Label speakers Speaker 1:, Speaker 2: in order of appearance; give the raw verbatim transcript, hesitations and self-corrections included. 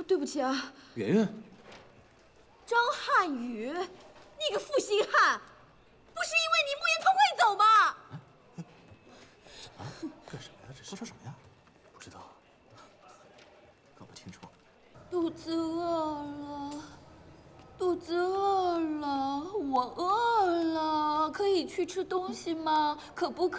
Speaker 1: 对不起啊。
Speaker 2: 圆圆，
Speaker 1: 张瀚宇，你个负心汉，不是因为你穆言通会走吗？
Speaker 2: 啊？干什么呀？这是说什么呀？不知道，搞不清楚。
Speaker 1: 肚子饿了，肚子饿了，我饿了，可以去吃东西吗？可不可？